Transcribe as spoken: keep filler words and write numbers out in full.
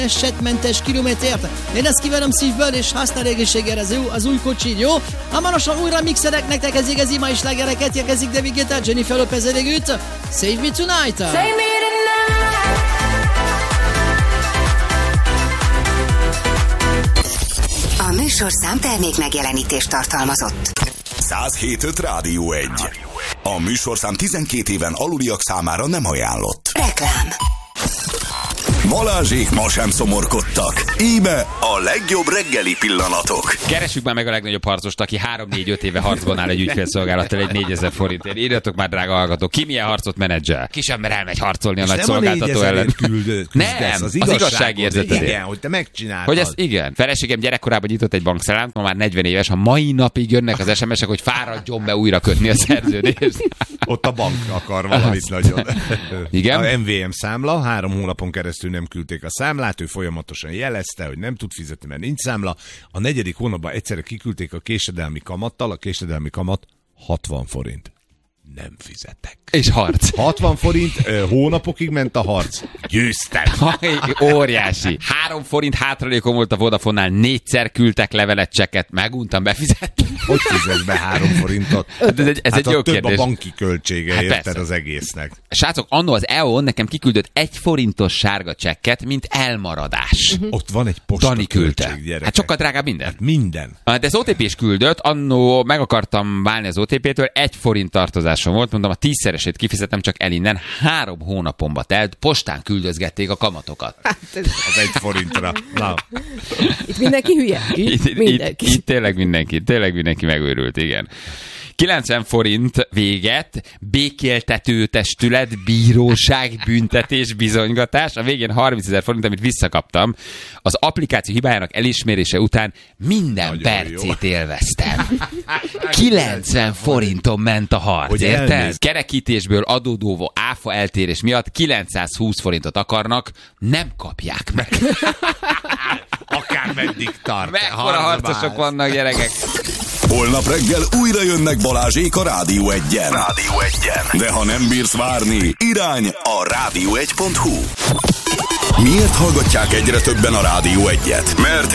esetmentes kilométert. Én ezt kívánom szívből, és használ egészségére az, az új kocsid, jó? Hamarosan újra mixerek nektek ez igazi ma is lágereket, érkezik David Guetta, Jennifer Lopez elégült. Save me tonight! Save me tonight! A műsorszám termék megjelenítést tartalmazott. száz hét öt Rádió egy. A műsorszám tizenkét éven aluliak számára nem ajánlott. Reklám. Balázsék ma sem szomorkodtak. Íme a legjobb reggeli pillanatok. Keressük már meg a legnagyobb harcost, aki három-négy-öt éve harcban áll egy ügyfélszolgálattal egy négyezer forintért. Írjatok már, drága hallgatók, ki milyen harcot menedzsel? Kis ember elmegy harcolni a nagy szolgáltató ellen. Küldő, nem, az, az igazságérzeted. Igen, hogy te megcsináltad. Hogy ez igen. Feleségem gyerekkorában nyitott egy bankszámlát, ma már negyven éves, a mai napig jönnek az es em esek, hogy fáradjon be újra kötni a szerződést. Ott a bank akar valamit nagyon. Igen? A em vé em számla, három hónapon keresztül nem küldték a számlát, ő folyamatosan jelezte, hogy nem tud fizetni, mert nincs számla. A negyedik hónapban egyszerre kiküldték a késedelmi kamattal, a késedelmi kamat hatvan forint. Nem fizetek. És harc. hatvan forint, hónapokig ment a harc. Győztem. Óriási. Három forint hátralékom volt a Vodafone-nál, négyszer küldtek levelet, csekket, meguntam befizetni. Hogy fizetsz be három forintot? Hát ez egy, ez hát egy jó több kérdés. a banki költsége, hát érted persze. az egésznek. Srácok, annó az é o n nekem kiküldött egy forintos sárga csekket, mint elmaradás. Uh-huh. Ott van egy posta Dani küldte. költség, gyerekek. Hát sokkal drágább minden. Hát minden. De ez o té pés küldött, annó meg akartam válni az o té pétől, egy forint tartozásom volt, mondom, a tízszeresét kifizetem csak el innen, három hónapomba telt, postán küldözgették a kamatokat. Hát ez... Az egy forintra. Na. Itt mindenki hülye? Itt, itt, mindenki. Itt, itt tényleg mindenki, tényleg mindenki megőrült, igen. kilencven forint véget, békéltető testület, bíróság, büntetés, bizonygatás. A végén harmincezer forint, amit visszakaptam. Az applikáció hibájának elismerése után minden nagyon percét jó. Élveztem. kilencven forinton ment a harc, hogy érted? Elnéz. Kerekítésből adódó áfa eltérés miatt kilencszázhúsz forintot akarnak, nem kapják meg. Akár meddig tart. Mekkora harcosok vannak, gyerekek. Holnap reggel újra jönnek Balázsék a Rádió egyen. Rádió egyen. De ha nem bírsz várni, irány a rádió egy pont hu. Miért hallgatják egyre többen a Rádió egyet? Mert